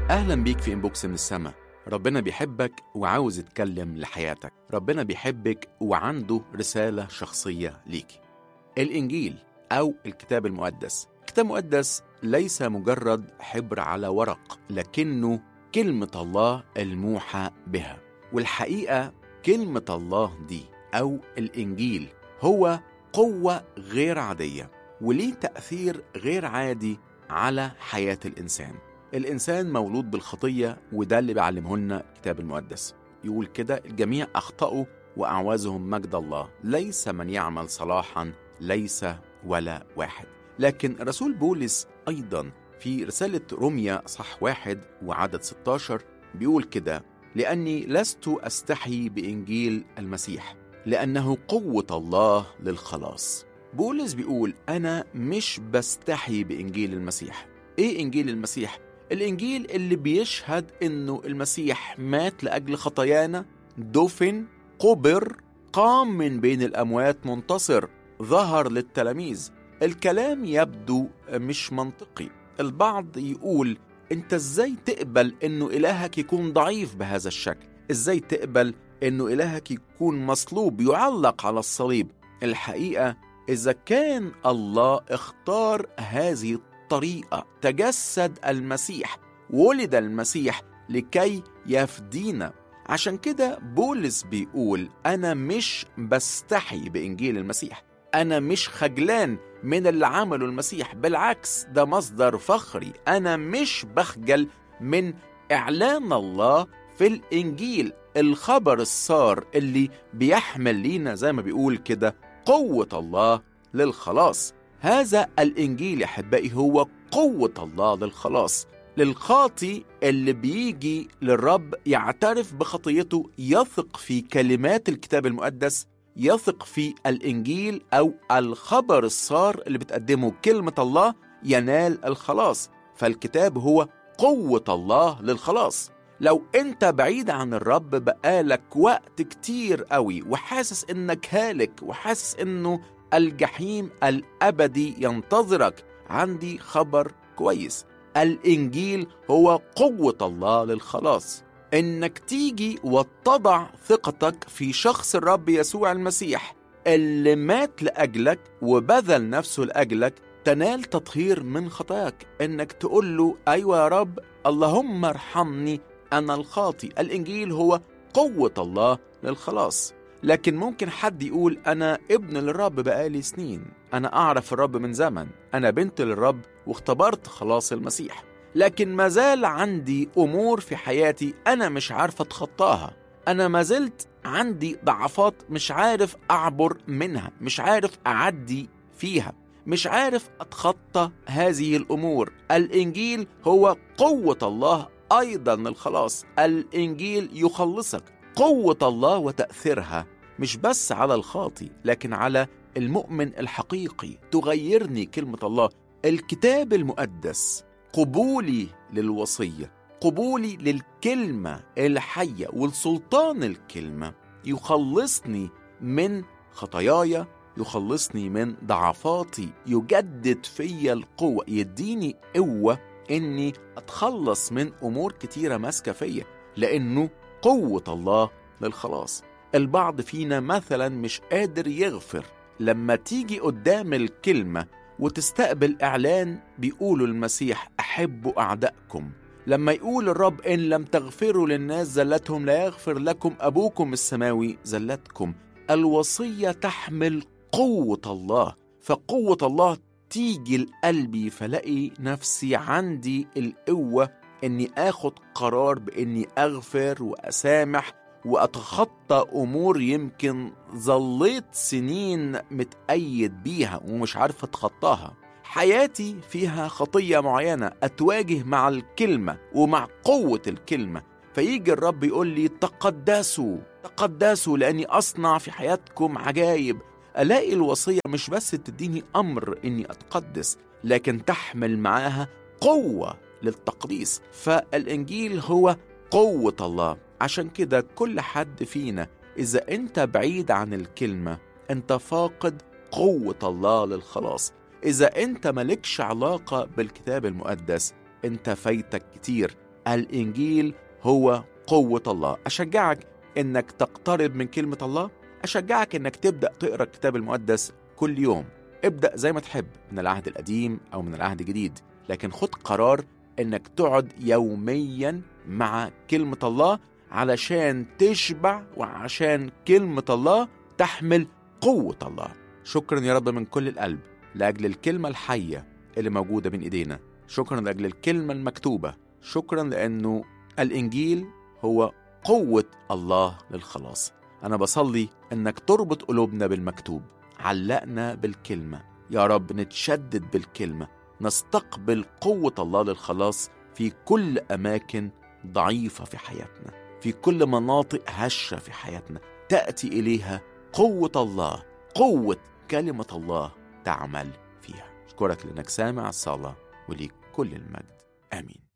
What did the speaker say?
أهلا بيك في إنبوكس من السما. ربنا بيحبك وعاوز يتكلم لحياتك. ربنا بيحبك وعنده رسالة شخصية ليك. الإنجيل أو الكتاب المقدس. الكتاب المقدس ليس مجرد حبر على ورق، لكنه كلمة الله الموحى بها. والحقيقة كلمة الله دي أو الإنجيل هو قوة غير عادية، وليه تأثير غير عادي على حياة الإنسان. الإنسان مولود بالخطية، وده اللي بيعلمه لنا الكتاب المقدس. يقول كده: الجميع أخطأوا وأعوزهم مجد الله، ليس من يعمل صلاحا، ليس ولا واحد. لكن رسول بولس أيضا في رسالة روميا صح 1 وعدد 16 بيقول كده: لأني لست أستحي بإنجيل المسيح، لأنه قوة الله للخلاص. بولس بيقول أنا مش بستحي بإنجيل المسيح. إيه إنجيل المسيح؟ الإنجيل اللي بيشهد إنه المسيح مات لأجل خطايانا، دفن، قبر، قام من بين الأموات منتصر، ظهر للتلاميذ. الكلام يبدو مش منطقي. البعض يقول: أنت إزاي تقبل إنه إلهك يكون ضعيف بهذا الشكل؟ إزاي تقبل إنه إلهك يكون مصلوب يعلق على الصليب؟ الحقيقة إذا كان الله اختار هذه الطريقة، تجسد المسيح، ولد المسيح لكي يفدينا. عشان كده بولس بيقول أنا مش بستحي بإنجيل المسيح، أنا مش خجلان من اللي عمله المسيح، بالعكس ده مصدر فخري. أنا مش بخجل من إعلان الله في الإنجيل، الخبر السار اللي بيحمل لينا زي ما بيقول كده قوة الله للخلاص. هذا الإنجيل يا أحبائي هو قوة الله للخلاص للخاطي اللي بيجي للرب يعترف بخطيته، يثق في كلمات الكتاب المقدس، يثق في الإنجيل أو الخبر السار اللي بتقدمه كلمة الله، ينال الخلاص. فالكتاب هو قوة الله للخلاص. لو أنت بعيد عن الرب بقالك وقت كتير قوي وحاسس إنك هالك وحاسس إنه الجحيم الأبدي ينتظرك، عندي خبر كويس: الإنجيل هو قوة الله للخلاص. إنك تيجي وتضع ثقتك في شخص الرب يسوع المسيح اللي مات لأجلك وبذل نفسه لأجلك، تنال تطهير من خطاياك. إنك تقول له: أيوة يا رب، اللهم ارحمني أنا الخاطي. الإنجيل هو قوة الله للخلاص. لكن ممكن حد يقول: أنا ابن للرب بقالي سنين، أنا أعرف الرب من زمن، أنا بنت للرب واختبرت خلاص المسيح، لكن ما زال عندي أمور في حياتي أنا مش عارف أتخطاها. أنا ما زلت عندي ضعفات مش عارف أعبر منها، مش عارف أعدي فيها، مش عارف أتخطى هذه الأمور. الإنجيل هو قوة الله أيضا للخلاص. الإنجيل يخلصك. قوة الله وتأثيرها مش بس على الخاطي لكن على المؤمن الحقيقي. تغيرني كلمة الله. الكتاب المقدس قبولي للوصية، قبولي للكلمة الحية والسلطان الكلمة، يخلصني من خطاياي، يخلصني من ضعفاتي، يجدد فيا القوة، يديني قوة إني أتخلص من أمور كتيرة ماسكة فيا، لأنه قوة الله للخلاص. البعض فينا مثلا مش قادر يغفر. لما تيجي قدام الكلمة وتستقبل إعلان بيقولوا المسيح أحبوا أعدائكم، لما يقول الرب إن لم تغفروا للناس زلتهم لا يغفر لكم أبوكم السماوي زلتكم، الوصية تحمل قوة الله. فقوة الله تيجي لقلبي، فلاقي نفسي عندي القوة إني آخد قرار بإني أغفر وأسامح وأتخطى أمور يمكن ظليت سنين متأيد بيها ومش عارف أتخطاها. حياتي فيها خطية معينة، أتواجه مع الكلمة ومع قوة الكلمة، فيجي الرب يقول لي: تقدسوا تقدسوا لأني أصنع في حياتكم عجائب. ألاقي الوصية مش بس تديني أمر إني أتقدس، لكن تحمل معاها قوة للتقديس. فالإنجيل هو قوة الله. عشان كده كل حد فينا إذا أنت بعيد عن الكلمة أنت فاقد قوة الله للخلاص. إذا أنت ملكش علاقة بالكتاب المقدس أنت فايتك كتير. الإنجيل هو قوة الله. أشجعك إنك تقترب من كلمة الله، أشجعك إنك تبدأ تقرأ الكتاب المقدس كل يوم. ابدأ زي ما تحب، من العهد القديم أو من العهد الجديد، لكن خد قرار إنك تقعد يوميا مع كلمة الله علشان تشبع، وعشان كلمة الله تحمل قوة الله. شكرا يا رب من كل القلب لأجل الكلمة الحية اللي موجودة بين إيدينا. شكرا لأجل الكلمة المكتوبة. شكرا لأنه الإنجيل هو قوة الله للخلاص. أنا بصلي أنك تربط قلوبنا بالمكتوب، علقنا بالكلمة يا رب، نتشدد بالكلمة، نستقبل قوة الله للخلاص في كل أماكن ضعيفة في حياتنا، في كل مناطق هشة في حياتنا تأتي إليها قوة الله، قوة كلمة الله تعمل فيها. أشكرك لأنك سامع الصلاة، وليك كل المجد. آمين.